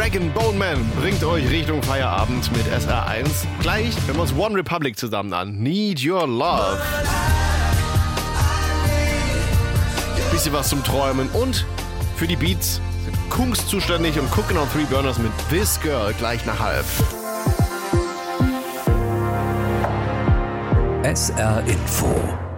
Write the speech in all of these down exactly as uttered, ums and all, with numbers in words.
Dragon Bone Man bringt euch Richtung Feierabend mit S R eins. Gleich hören wir uns One Republic zusammen an. Need Your Love. Bisschen was zum Träumen und für die Beats sind Kungs zuständig und Cooking on Three Burners mit This Girl gleich nach halb. S R Info.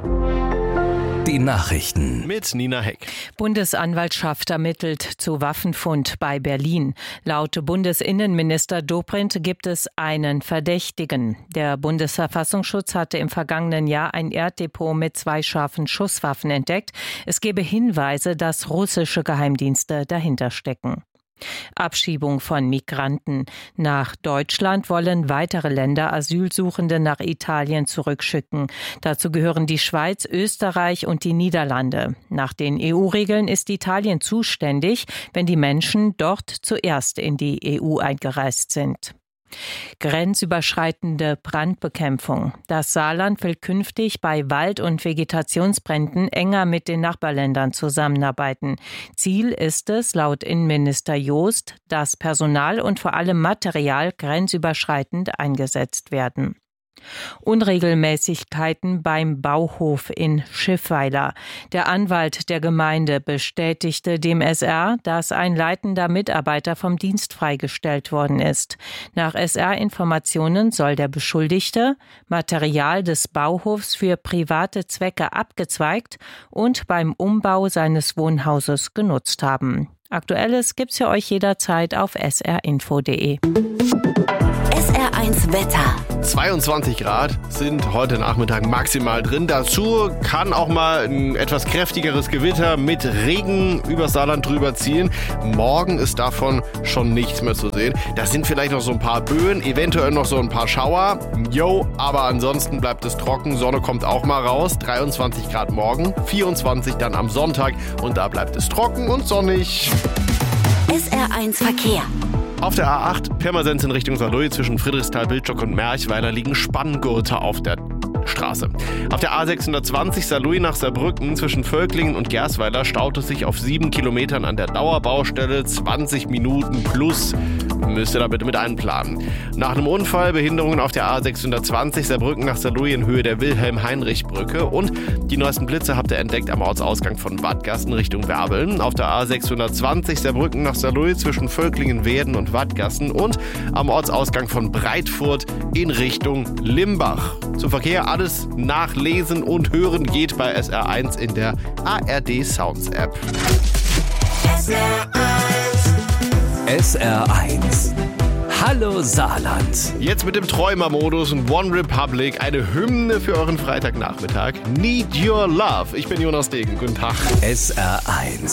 Die Nachrichten mit Nina Heck. Bundesanwaltschaft ermittelt zu Waffenfund bei Berlin. Laut Bundesinnenminister Dobrindt gibt es einen Verdächtigen. Der Bundesverfassungsschutz hatte im vergangenen Jahr ein Erddepot mit zwei scharfen Schusswaffen entdeckt. Es gebe Hinweise, dass russische Geheimdienste dahinter stecken. Abschiebung von Migranten. Nach Deutschland wollen weitere Länder Asylsuchende nach Italien zurückschicken. Dazu gehören die Schweiz, Österreich und die Niederlande. Nach den E U-Regeln ist Italien zuständig, wenn die Menschen dort zuerst in die E U eingereist sind. Grenzüberschreitende Brandbekämpfung. Das Saarland will künftig bei Wald- und Vegetationsbränden enger mit den Nachbarländern zusammenarbeiten. Ziel ist es, laut Innenminister Joost, dass Personal und vor allem Material grenzüberschreitend eingesetzt werden. Unregelmäßigkeiten beim Bauhof in Schiffweiler. Der Anwalt der Gemeinde bestätigte dem S R, dass ein leitender Mitarbeiter vom Dienst freigestellt worden ist. Nach S R-Informationen soll der Beschuldigte Material des Bauhofs für private Zwecke abgezweigt und beim Umbau seines Wohnhauses genutzt haben. Aktuelles gibt's für euch jederzeit auf s r info punkt d e. S R eins Wetter. zweiundzwanzig Grad sind heute Nachmittag maximal drin. Dazu kann auch mal ein etwas kräftigeres Gewitter mit Regen übers Saarland drüber ziehen. Morgen ist davon schon nichts mehr zu sehen. Das sind vielleicht noch so ein paar Böen, eventuell noch so ein paar Schauer. Jo, aber ansonsten bleibt es trocken. Sonne kommt auch mal raus. dreiundzwanzig Grad morgen, vierundzwanzig dann am Sonntag. Und da bleibt es trocken und sonnig. S R eins Verkehr. Auf der A acht, Pirmasens in Richtung Saarlouis zwischen Friedrichsthal, Bildstock und Merchweiler liegen Spanngurte auf der Straße. Auf der A sechshundertzwanzig Saarlouis nach Saarbrücken zwischen Völklingen und Gersweiler staut es sich auf sieben Kilometern an der Dauerbaustelle. zwanzig Minuten plus müsst ihr da bitte mit einplanen. Nach einem Unfall Behinderungen auf der A sechshundertzwanzig Saarbrücken nach Saarlouis in Höhe der Wilhelm-Heinrich-Brücke und die neuesten Blitze habt ihr entdeckt am Ortsausgang von Wadgassen Richtung Werbeln. Auf der A sechshundertzwanzig Saarbrücken nach Saarlouis zwischen Völklingen, Werden und Wadgassen und am Ortsausgang von Breitfurt in Richtung Limbach. Zum Verkehr alles nachlesen und hören geht bei S R eins in der A R D Sounds App. S R eins. S R eins. Hallo Saarland. Jetzt mit dem Träumermodus und One Republic, eine Hymne für euren Freitagnachmittag. Need Your Love. Ich bin Jonas Degen. Guten Tag. S R eins.